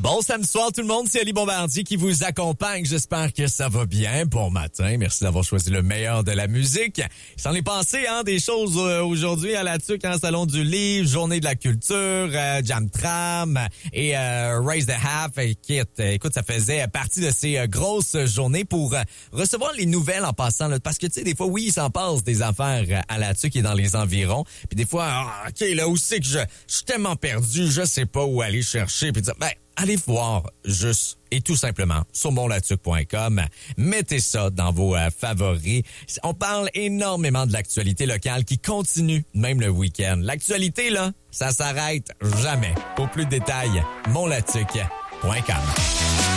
Bon samedi soir tout le monde, c'est Ali Bombardier qui vous accompagne. J'espère que ça va bien. Bon matin, merci d'avoir choisi le meilleur de la musique. Il s'en est passé des choses aujourd'hui à la TUC, Salon du Livre, Journée de la culture, Jam Tram et Raise the Half. Écoute, ça faisait partie de ces grosses journées pour recevoir les nouvelles en passant. Là, parce que tu sais, des fois, oui, il s'en passe des affaires à la TUC et dans les environs. Puis des fois, OK, là où c'est que je suis tellement perdu, je sais pas où aller chercher. Puis dire, allez voir juste et tout simplement sur monlatuc.com. Mettez ça dans vos favoris. On parle énormément de l'actualité locale qui continue même le week-end. L'actualité, là, ça s'arrête jamais. Pour plus de détails, monlatuc.com.